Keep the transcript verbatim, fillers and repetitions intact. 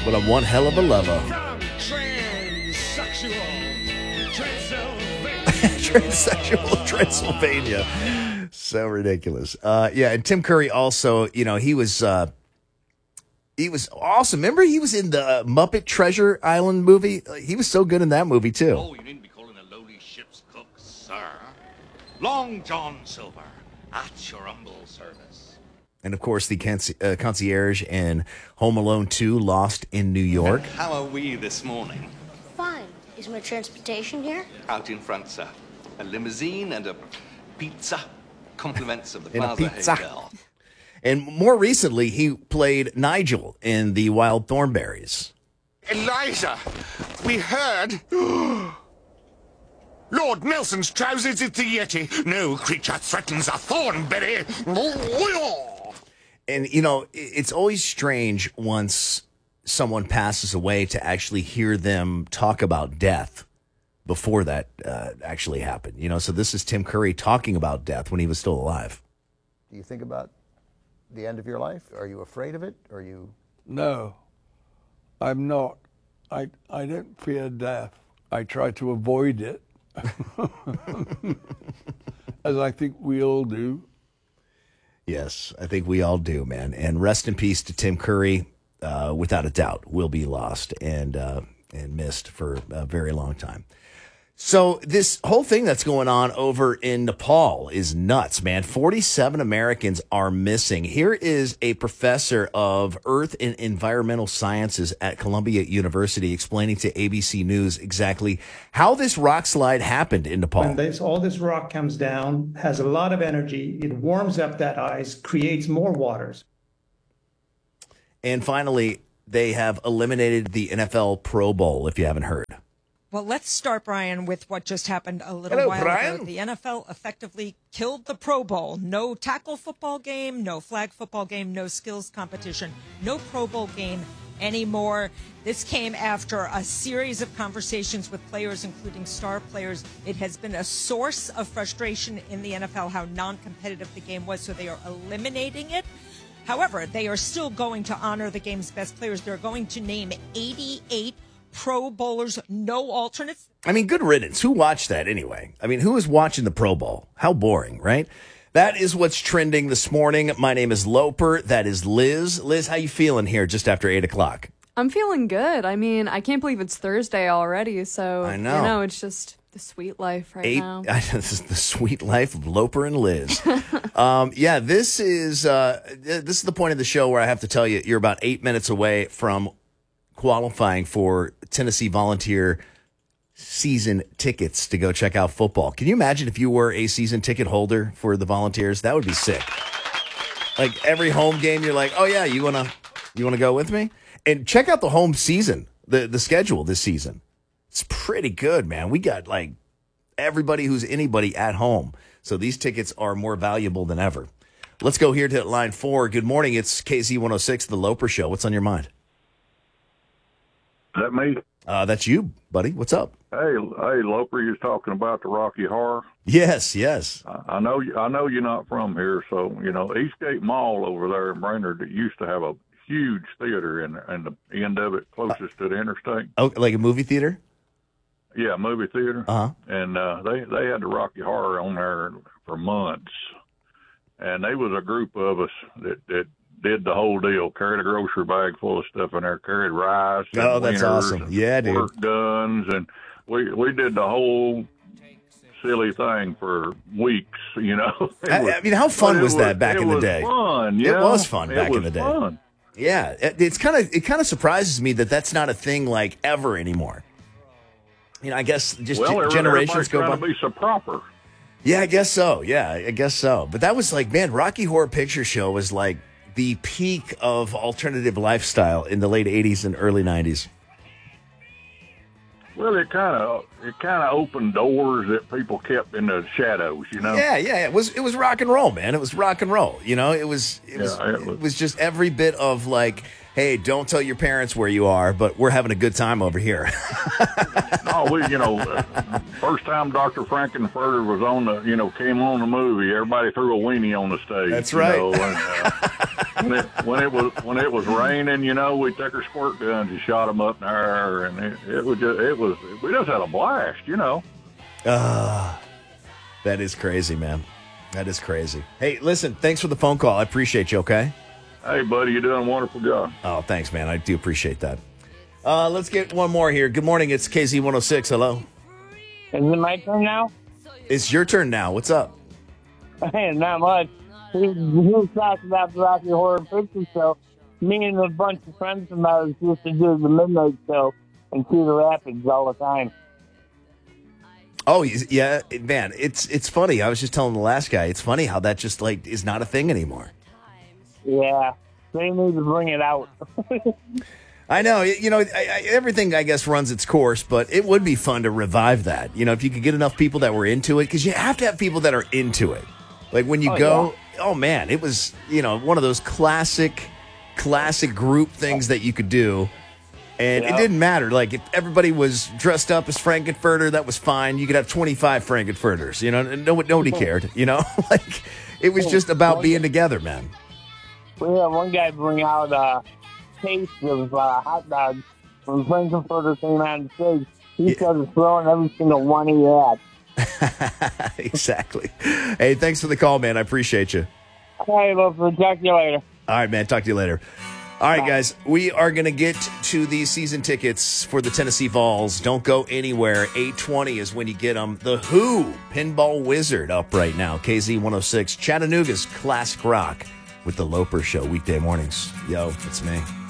But I'm one hell of a lover. From transsexual Transylvania. Transsexual Transylvania. So ridiculous. Uh, yeah, and Tim Curry also, you know, he was uh, he was awesome. Remember, he was in the Muppet Treasure Island movie. He was so good in that movie too. Oh, you needn't be calling a lowly ship's cook, sir. Long John Silver, at your humble service. And of course, the conci- uh, concierge in Home Alone two, Lost in New York. How are we this morning? Fine. Is my transportation here? Out in front, sir. A limousine and a pizza. Compliments of the And a Plaza pizza. Hotel. And more recently, he played Nigel in The Wild Thornberrys. Eliza, we heard. Lord Nelson's trousers is the Yeti. No creature threatens a Thornberry. And, you know, it's always strange once someone passes away to actually hear them talk about death before that uh, actually happened. You know, so this is Tim Curry talking about death when he was still alive. Do you think about the end of your life? Are you afraid of it? Are you? No, I'm not. I, I don't fear death. I try to avoid it, as I think we all do. Yes, I think we all do, man. And rest in peace to Tim Curry. Uh, without a doubt, will be lost and uh, and missed for a very long time. So this whole thing that's going on over in Nepal is nuts, man. forty-seven Americans are missing. Here is a professor of earth and environmental sciences at Columbia University explaining to A B C News exactly how this rock slide happened in Nepal. When this, all this rock comes down, has a lot of energy, it warms up that ice, creates more waters. And finally, they have eliminated the N F L Pro Bowl, if you haven't heard. Well, let's start, Brian, with what just happened a little Hello, while Brian. ago. The N F L effectively killed the Pro Bowl. No tackle football game, no flag football game, no skills competition, no Pro Bowl game anymore. This came after a series of conversations with players, including star players. It has been a source of frustration in the N F L how non-competitive the game was, so they are eliminating it. However, they are still going to honor the game's best players. They're going to name eighty-eight Pro Bowlers, no alternates. I mean, good riddance. Who watched that anyway? I mean, who is watching the Pro Bowl? How boring, right? That is what's trending this morning. My name is Loper. That is Liz. Liz, how you feeling here just after eight o'clock? I'm feeling good. I mean, I can't believe it's Thursday already. So, I know. You know, it's just the sweet life right Eight, now. This is the sweet life of Loper and Liz. um, yeah, this is uh, this is the point of the show where I have to tell you you're about eight minutes away from qualifying for Tennessee Volunteer season tickets to go check out football. Can you imagine if you were a season ticket holder for the Volunteers? That would be sick. Like every home game, you're like, oh yeah, you wanna you wanna go with me? And check out the home season, the the schedule this season. It's pretty good, man. We got like everybody who's anybody at home. So these tickets are more valuable than ever. Let's go here to line four. Good morning. It's K Z one oh six, The Loper Show. What's on your mind? Is that me? Uh, that's you, buddy. What's up? Hey, hey, Loper, you was talking about the Rocky Horror. Yes, yes. I, I know, you- I know you're not from here, so you know Eastgate Mall over there in Brainerd that used to have a huge theater in in the end of it, closest to the interstate. Oh, like a movie theater? Yeah, movie theater. Uh-huh. And uh, they they had the Rocky Horror on there for months, and they was a group of us that that did the whole deal. Carried a grocery bag full of stuff in there. Carried rice. And Oh, that's wieners awesome. and Yeah, dude. Squirt guns, and we we did the whole silly thing for weeks. You know. It I, was- I mean, how fun but it was that back it in the was day? Fun. It Yeah. was fun It back in was the day. Fun. Yeah, it, it's kind of it kind of surprises me that that's not a thing like ever anymore. You know, I guess just Well, ge- every- generations everybody's go by. trying to be so proper. Yeah, I guess so. Yeah, I guess so. But that was like, man, Rocky Horror Picture Show was like the peak of alternative lifestyle in the late eighties and early nineties. Well, it kind of it kind of opened doors that people kept in the shadows, you know. Yeah, yeah, it was it was rock and roll, man. It was rock and roll. You know, it was it was Yeah, it it was- was just every bit of like hey, don't tell your parents where you are, but we're having a good time over here. No, we, you know, uh, first time Doctor Frankenfurter was on the, you know, came on the movie, everybody threw a weenie on the stage. That's you right. know, and, uh, when, it, when it was when it was raining, you know, we took our squirt guns and shot them up in the air, and it, it was just, it was we just had a blast, you know. Ah, uh, that is crazy, man. That is crazy. Hey, listen, thanks for the phone call. I appreciate you. Okay. Hey, buddy, you're doing a wonderful job. Oh, thanks, man. I do appreciate that. Uh, let's get one more here. Good morning. It's K Z one oh six. Hello. Is it my turn now? It's your turn now. What's up? Hey, not much. He, he was talking about the Rocky Horror Picture Show. Me and a bunch of friends of ours used to do the Midnight Show in Cedar Rapids all the time. Oh, yeah, man. It's it's funny. I was just telling the last guy. It's funny how that just like is not a thing anymore. Yeah, they need to bring it out. I know. You know, I, I, everything, I guess, runs its course, but it would be fun to revive that. You know, if you could get enough people that were into it, because you have to have people that are into it. Like when you oh, go, yeah. oh, man, it was, you know, one of those classic, classic group things that you could do. And yeah. it didn't matter. Like, if everybody was dressed up as Frankenfurter, that was fine. You could have twenty-five Frankenfurters. You know, no, nobody cared, you know? Like, it was just about being together, man. We had one guy bring out a case of uh, hot dogs when Frankenfurter came on stage. He Yeah. started throwing every single one he had. Exactly. Hey, thanks for the call, man. I appreciate you. All right, well, we'll talk to you later. All right, man. Talk to you later. All right, guys. We are going to get to these season tickets for the Tennessee Vols. Don't go anywhere. eight twenty is when you get them. The Who, Pinball Wizard, up right now. K Z one oh six, Chattanooga's Classic Rock with the Loper Show, weekday mornings. Yo, it's me.